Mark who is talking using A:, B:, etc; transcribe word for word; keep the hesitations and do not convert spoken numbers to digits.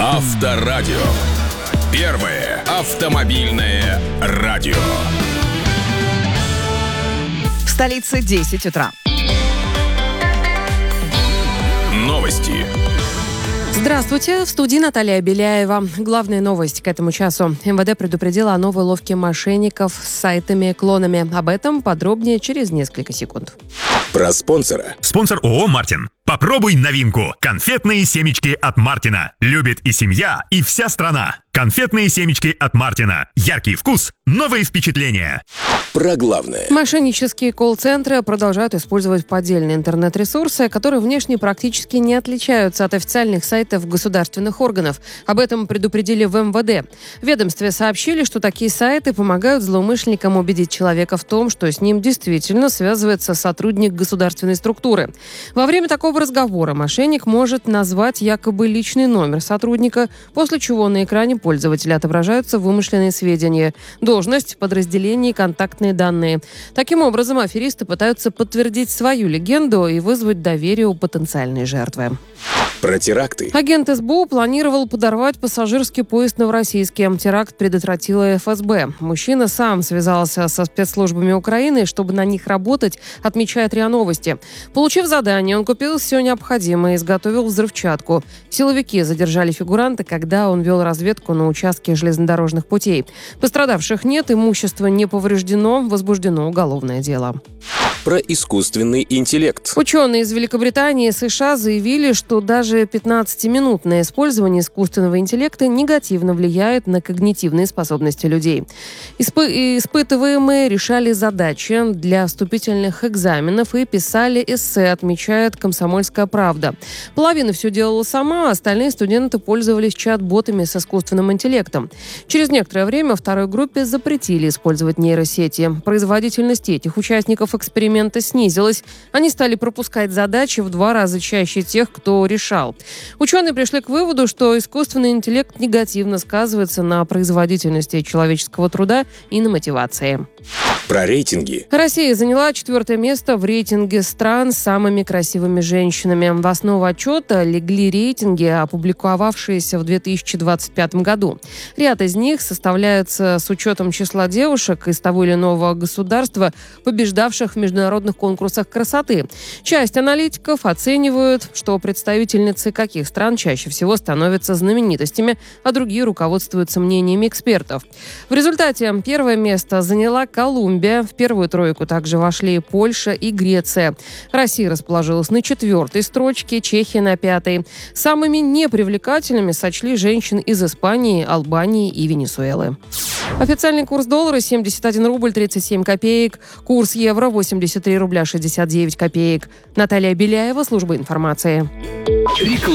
A: Авторадио. Первое автомобильное радио.
B: В столице десять утра.
A: Новости.
C: Здравствуйте, в студии Наталья Беляева. Главная новость к этому часу. эм вэ дэ предупредила о новой уловке мошенников с сайтами-клонами. Об этом подробнее через несколько секунд.
A: Про спонсора.
D: Спонсор ООО «Мартин». Попробуй новинку. Конфетные семечки от Мартина. Любит и семья, и вся страна. Конфетные семечки от Мартина. Яркий вкус, новые впечатления.
A: Про главное.
C: Мошеннические колл-центры продолжают использовать поддельные интернет-ресурсы, которые внешне практически не отличаются от официальных сайтов государственных органов. Об этом предупредили в эм вэ дэ. В ведомстве сообщили, что такие сайты помогают злоумышленникам убедить человека в том, что с ним действительно связывается сотрудник государственной структуры. Во время такого разговора мошенник может назвать якобы личный номер сотрудника, после чего на экране пользователя отображаются вымышленные сведения, должность, подразделение и контактные данные. Таким образом, аферисты пытаются подтвердить свою легенду и вызвать доверие у потенциальной жертвы.
A: Про теракты.
C: Агент эс бэ у планировал подорвать пассажирский поезд «Новороссийский». Теракт предотвратила эф эс бэ. Мужчина сам связался со спецслужбами Украины, чтобы на них работать, отмечает РИА Новости. Получив задание, он купил все необходимое и изготовил взрывчатку. Силовики задержали фигуранта, когда он вел разведку на участке железнодорожных путей. Пострадавших нет, имущество не повреждено, возбуждено уголовное дело.
A: Про искусственный интеллект.
C: Ученые из Великобритании и США заявили, что даже пятнадцатиминутное использование искусственного интеллекта негативно влияет на когнитивные способности людей. Испы- испытываемые решали задачи для вступительных экзаменов и писали эссе, отмечает «Комсомольская правда». Половина все делала сама, а остальные студенты пользовались чат-ботами с искусственным интеллектом. Через некоторое время второй группе запретили использовать нейросети. Производительность этих участников эксперимента снизилась. Они стали пропускать задачи в два раза чаще тех, кто решал. Ученые пришли к выводу, что искусственный интеллект негативно сказывается на производительности человеческого труда и на мотивации.
A: Про рейтинги.
C: Россия заняла четвертое место в рейтинге стран с самыми красивыми женщинами. В основу отчета легли рейтинги, опубликовавшиеся в две тысячи двадцать пятом году. Ряд из них составляется с учетом числа девушек из того или иного государства, побеждавших в международных конкурсах красоты. Часть аналитиков оценивают, что представительницы каких стран чаще всего становятся знаменитостями, а другие руководствуются мнениями экспертов. В результате первое место заняла Колумбия. В первую тройку также вошли Польша и Греция. Россия расположилась на четвертой строчке, Чехия на пятой. Самыми непривлекательными сочли женщин из Испании, Албании и Венесуэлы. Официальный курс доллара семьдесят один рубль тридцать семь копеек. Курс евро восемьдесят три рубля шестьдесят девять копеек. Наталья Беляева, служба информации.